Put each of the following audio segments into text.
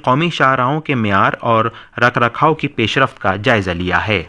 قومی شاہراہوں کے معیار اور رکھ رکھاؤ کی پیش رفت کا جائزہ لیا ہے۔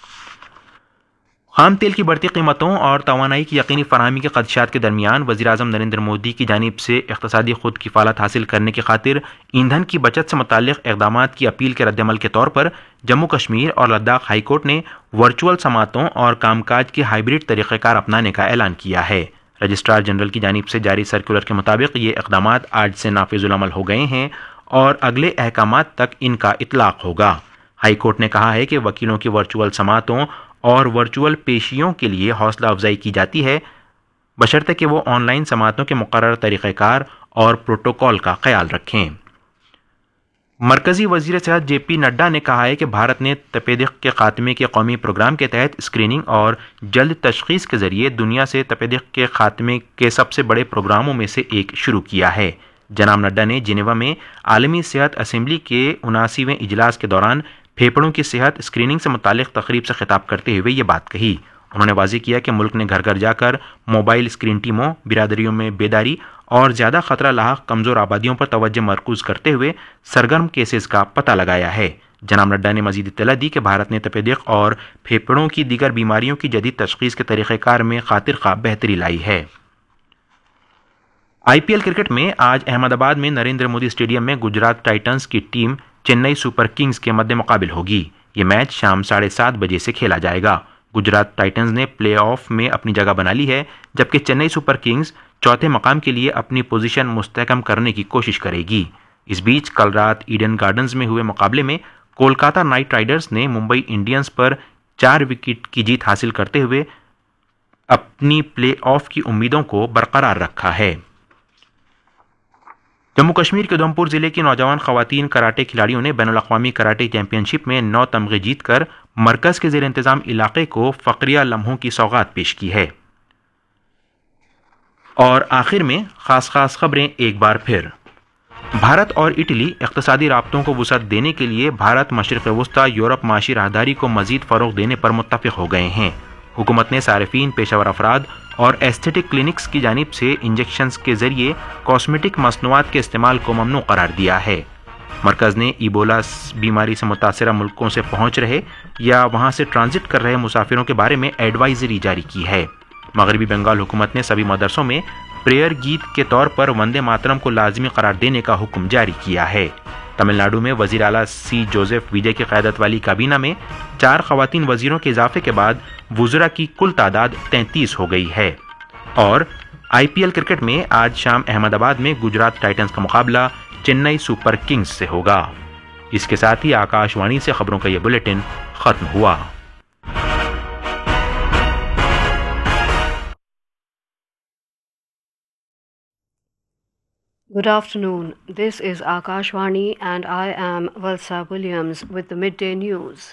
خام تیل کی بڑھتی قیمتوں اور توانائی کی یقینی فراہمی کے خدشات کے درمیان وزیراعظم نریندر مودی کی جانب سے اقتصادی خود کفالت حاصل کرنے کی خاطر ایندھن کی بچت سے متعلق اقدامات کی اپیل کے رد عمل کے طور پر جموں کشمیر اور لداخ ہائی کورٹ نے ورچوئل سماعتوں اور کام کاج کے ہائبرڈ طریقہ کار اپنانے کا اعلان کیا ہے۔ رجسٹرار جنرل کی جانب سے جاری سرکولر کے مطابق یہ اقدامات آج سے نافذ العمل ہو گئے ہیں اور اگلے احکامات تک ان کا اطلاق ہوگا۔ ہائی کورٹ نے کہا ہے کہ وکیلوں کی ورچوئل سماعتوں اور ورچوئل پیشیوں کے لیے حوصلہ افزائی کی جاتی ہے بشرطے کہ وہ آن لائن سماعتوں کے مقررہ طریقہ کار اور پروٹوکول کا خیال رکھیں۔ مرکزی وزیر صحت جے پی نڈا نے کہا ہے کہ بھارت نے تپیدق کے خاتمے کے قومی پروگرام کے تحت اسکریننگ اور جلد تشخیص کے ذریعے دنیا سے تپیدق کے خاتمے کے سب سے بڑے پروگراموں میں سے ایک شروع کیا ہے۔ جناب نڈا نے جنیوا میں عالمی صحت اسمبلی کے 79ویں اجلاس کے دوران پھیپھڑوں کی صحت اسکریننگ سے متعلق تقریب سے خطاب کرتے ہوئے یہ بات کہی۔ انہوں نے واضح کیا کہ ملک نے گھر گھر جا کر موبائل اسکرین ٹیموں، برادریوں میں بیداری اور زیادہ خطرہ لاحق کمزور آبادیوں پر توجہ مرکوز کرتے ہوئے سرگرم کیسز کا پتہ لگایا ہے۔ جناب نڈا نے مزید اطلاع دی کہ بھارت نے تپیدق اور پھیپھڑوں کی دیگر بیماریوں کی جدید تشخیص کے طریقہ کار میں خاطر خواہ بہتری لائی ہے۔ آئی پی ایل کرکٹ میں آج احمد آباد میں نریندر مودی اسٹیڈیم میں گجرات ٹائٹنز کی ٹیم چنئی سپر کنگز کے مد مقابل ہوگی۔ یہ میچ شام 7:30 بجے سے کھیلا جائے گا۔ گجرات ٹائٹنز نے پلے آف میں اپنی جگہ بنا لی ہے جبکہ چنئی سپر کنگز چوتھے مقام کے لیے اپنی پوزیشن مستحکم کرنے کی کوشش کرے گی۔ اس بیچ کل رات ایڈن گارڈنز میں ہوئے مقابلے میں کولکاتہ نائٹ رائڈرز نے ممبئی انڈینز پر 4 وکٹ کی جیت حاصل کرتے ہوئے اپنی پلے آف کی امیدوں کو برقرار رکھا ہے۔ جموں کشمیر کے ادھمپور ضلع کی نوجوان خواتین کراٹے کھلاڑیوں نے بین الاقوامی کراٹے چیمپئن شپ میں 9 تمغے جیت کر مرکز کے زیر انتظام علاقے کو فخریہ لمحوں کی سوغات پیش کی ہے۔ اور آخر میں خاص خبریں ایک بار پھر۔ بھارت اور اٹلی اقتصادی رابطوں کو وسعت دینے کے لیے بھارت مشرق وسطی یورپ معاشی راہداری کو مزید فروغ دینے پر متفق ہو گئے ہیں۔ حکومت نے صارفین، پیشہ ور افراد اور ایستھیٹک کلینکس کی جانب سے انجیکشنز کے ذریعے کاسمیٹک مصنوعات کے استعمال کو ممنوع قرار دیا ہے۔ مرکز نے ایبولا بیماری سے متاثرہ ملکوں سے پہنچ رہے یا وہاں سے ٹرانزٹ کر رہے مسافروں کے بارے میں ایڈوائزری جاری کی ہے۔ مغربی بنگال حکومت نے سبھی مدرسوں میں پریئر گیت کے طور پر وندے ماترم کو لازمی قرار دینے کا حکم جاری کیا ہے۔ تمل ناڈو میں وزیر اعلیٰ سی جوزف وجے کی قیادت والی کابینہ میں 4 خواتین وزیروں کے اضافے کے بعد وزراء کی کل تعداد 33 ہو گئی ہے۔ اور آئی پی ایل کرکٹ میں آج شام احمد آباد میں گجرات ٹائٹنز کا مقابلہ چنئی سپر کنگز سے ہوگا۔ اس کے ساتھ ہی آکاش وانی سے خبروں کا یہ بلیٹن ختم ہوا۔ Good afternoon. This is Akashvani and I am Valsa Williams with the midday news.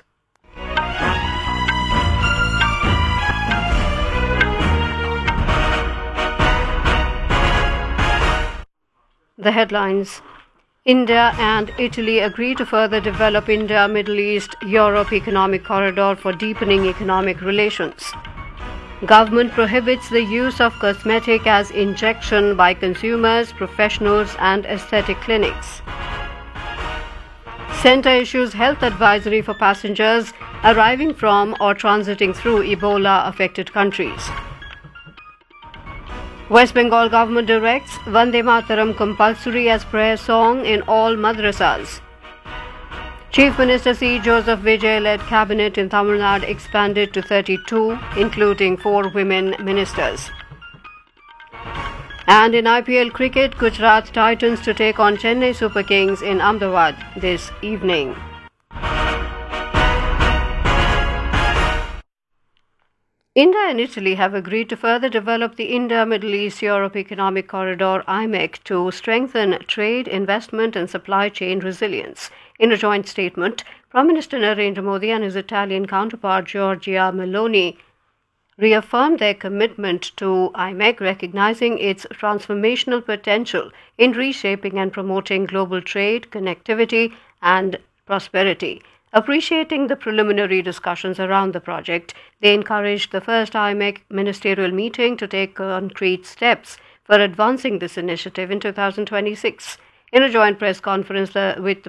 The headlines. India and Italy agree to further develop India-Middle East-Europe economic corridor for deepening economic relations. Government prohibits the use of cosmetic as injection by consumers, professionals and aesthetic clinics. Centre issues health advisory for passengers arriving from or transiting through Ebola-affected countries. West Bengal government directs Vande Mataram compulsory as prayer song in all madrasas. Chief Minister C. Joseph Vijay-led cabinet in Tamil Nadu expanded to 32, including 4 women ministers. And in IPL cricket, Gujarat Titans to take on Chennai Super Kings in Ahmedabad this evening. India and Italy have agreed to further develop the India-Middle East-Europe Economic Corridor (IMEC) to strengthen trade, investment and supply chain resilience. In a joint statement, Prime Minister Narendra Modi and his Italian counterpart Giorgia Meloni reaffirmed their commitment to IMEC, recognizing its transformational potential in reshaping and promoting global trade, connectivity and prosperity. Appreciating the preliminary discussions around the project, they encouraged the first IMEC ministerial meeting to take concrete steps for advancing this initiative in 2026. In a joint press conference with the